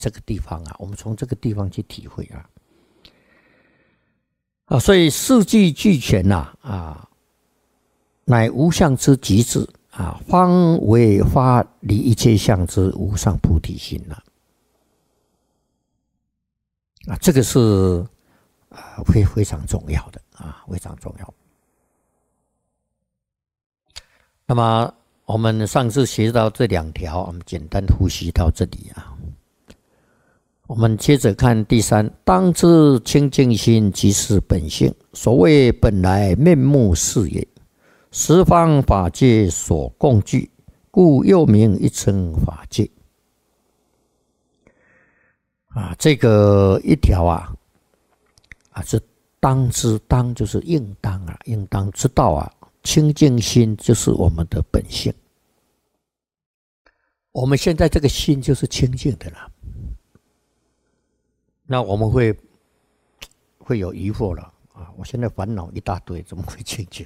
这个地方啊，我们从这个地方去体会啊，所以四句俱全啊，乃无相之极致啊，方为发离一切相之无上菩提心啊，这个是非常重要的啊，非常重要。那么我们上次学到这2条，我们简单复习到这里啊。我们接着看第3，当知清净心即是本性，所谓本来面目是也，十方法界所共具，故又名一称法界。这个一条是当知，当就是应当应当知道清净心就是我们的本性。我们现在这个心就是清净的了。那我们会有疑惑了我现在烦恼一大堆，怎么会清净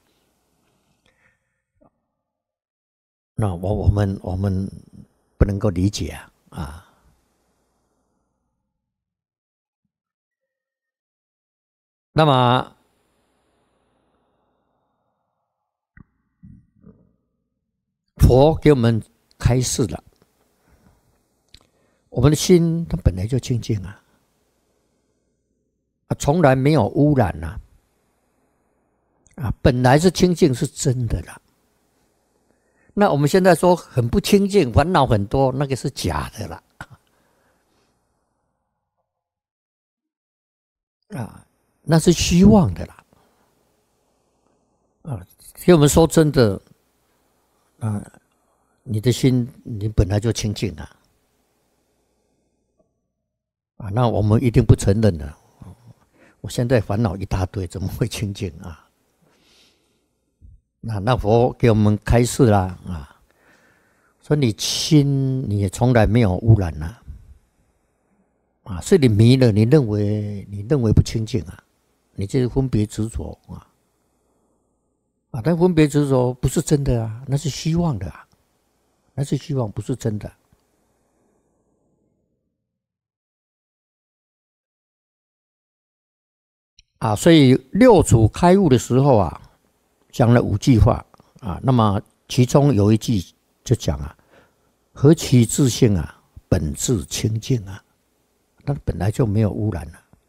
那我们不能够理解那么佛给我们开示了，我们的心它本来就清净从来没有污染本来是清净是真的啦。那我们现在说很不清净，烦恼很多，那个是假的啦那是虚妄的啦所以我们说真的你的心你本来就清净那我们一定不承认的。我现在烦恼一大堆，怎么会清净那佛给我们开示啦说你心你也从来没有污染是你迷了，你认为不清净你这是分别执着但分别执着不是真的那是虚妄的那是虚妄，不是真的所以六祖开悟的时候讲了5句话那么其中有一句就讲何其自性本自清净它本来就没有污染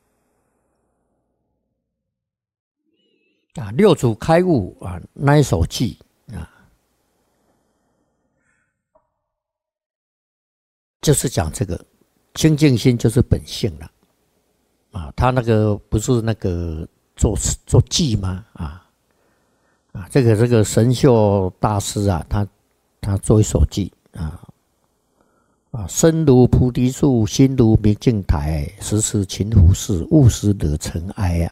六祖开悟那一首偈就是讲这个清净心就是本性了他那个不是那个做偈吗这个神秀大师他做一首偈身如菩提树，心如明镜台，时时勤拂拭，勿使惹尘埃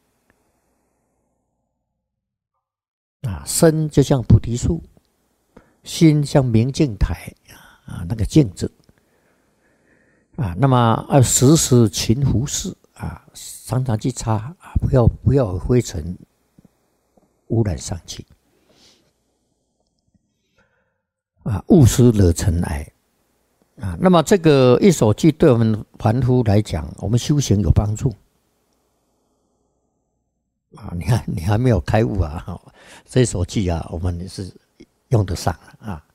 身就像菩提树，心像明镜台那个镜子那么时时勤拂拭常常去擦不要灰尘污染上去勿使惹尘埃那么这个一首偈对我们凡夫来讲，我们修行有帮助你看你还没有开悟这首偈我们是用得上了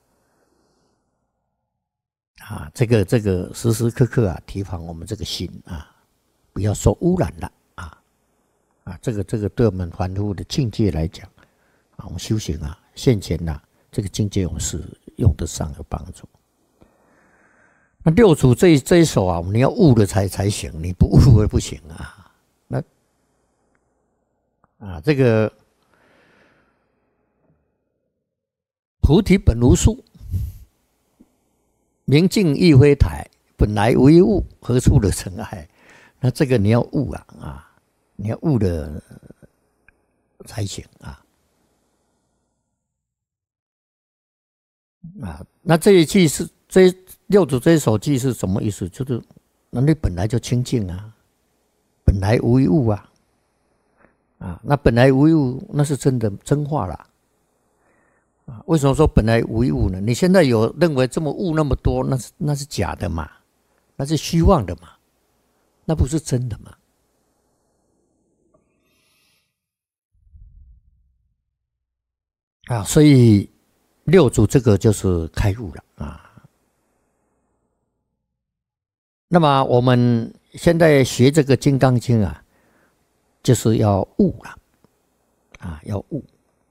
这个时时刻刻提防我们这个心不要受污染了这个对我们凡夫的境界来讲我们修行现前这个境界我们是用得上有帮助。那六祖这一首你要悟了才行，你不悟也不行那这个菩提本无树，明镜亦非台，本来无一物，何处惹尘埃？那这个你要悟你要悟了才行那这一句是六祖这一首偈是什么意思？就是你本来就清净本来无一物那本来无一物那是真的真话啦为什么说本来无一物呢？你现在有认为这么物那么多，那是假的嘛那是虚妄的嘛，那不是真的嘛。所以六祖这个就是开悟了啊。那么我们现在学这个《金刚经》啊，就是要悟了要悟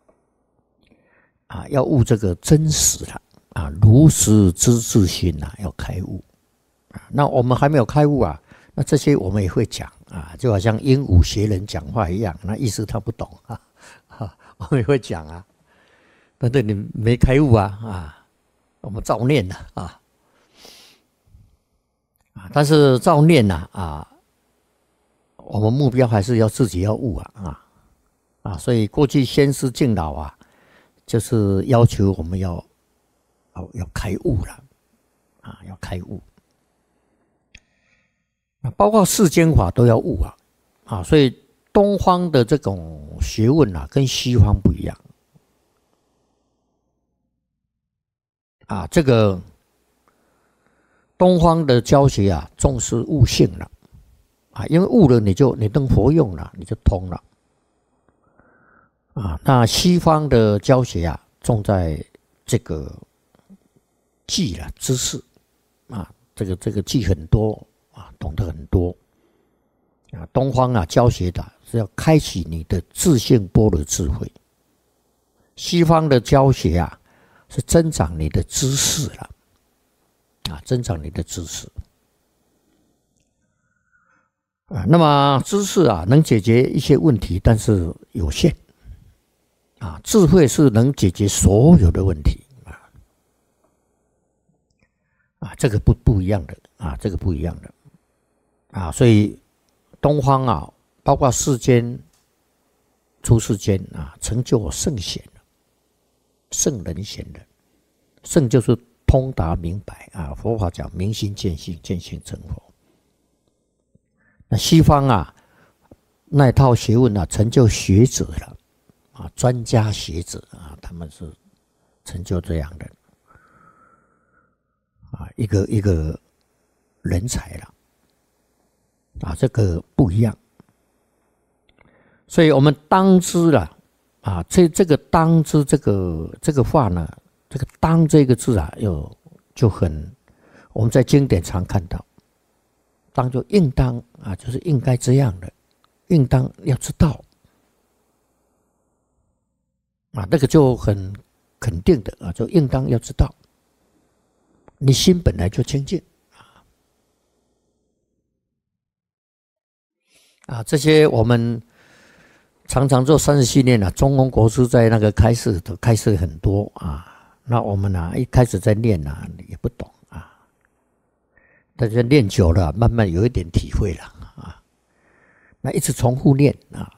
要悟这个真实了如实知自心要开悟那我们还没有开悟那这些我们也会讲就好像鹦鹉学人讲话一样，那意思他不懂我们也会讲但是你没开悟我们照念但是照念我们目标还是要自己要悟所以过去先师敬老就是要求我们要开悟了要开悟包括世间法都要悟所以东方的这种学问跟西方不一样这个东方的教学重视悟性了因为悟了你能活用了，你就通了那西方的教学重在这个记了知识这个记很多懂得很多东方教学的是要开启你的自性般若智慧，西方的教学是增长你的知识了增长你的知识那么知识能解决一些问题，但是有限智慧是能解决所有的问题这个不一样的这个不一样的所以东方包括世间出世间成就圣贤圣人贤人，圣就是通达明白佛法讲明心见性，见性成佛。那西方那一套学问成就学者了专家学者他们是成就这样的一个人才了这个不一样。所以我们当知了这个当知这个话呢，这个当这个字就很我们在经典常看到，当就应当就是应该这样的，应当要知道那个就很肯定的就应当要知道，你心本来就清净这些我们常常做30系列中公国师在那个开示都开示很多那我们一开始在念也不懂但是念久了慢慢有一点体会了那一直重复念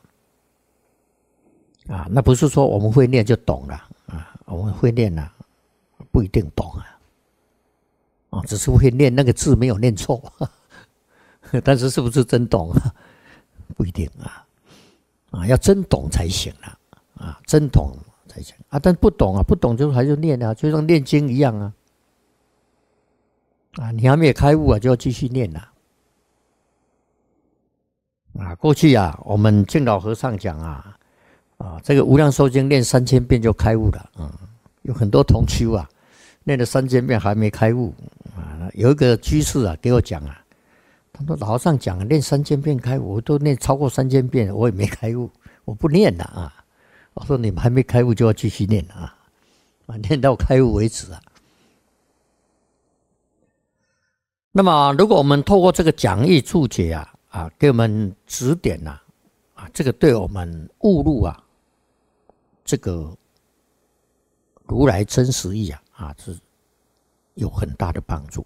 那不是说我们会念就懂了我们会念不一定懂只是会念那个字没有念错但是是不是真懂不一定要真懂才行真懂才行但不懂不懂就还是念就像念经一样你还没有开悟就要继续念过去我们敬老和尚讲这个无量寿经念3000遍就开悟了有很多同修念了3000遍还没开悟有一个居士给我讲他说老和尚讲念3000遍开悟，我都念超过3000遍我也没开悟，我不念了我说你们还没开悟就要继续念念到开悟为止那么如果我们透过这个讲义注解给我们指点这个对我们悟入这个如来真实义是有很大的帮助。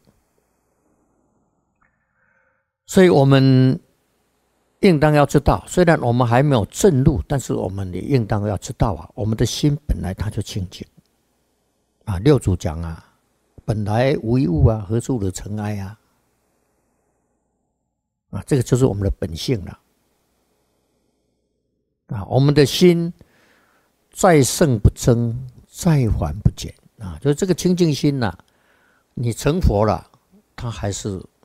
所以我们应当要知道，虽然我们还没有证入，但是我们也应当要知道我们的心本来它就清净六祖讲本来无一物何处惹尘埃这个就是我们的本性了我们的心再胜不增，再还不减就是这个清净心你成佛了，它还是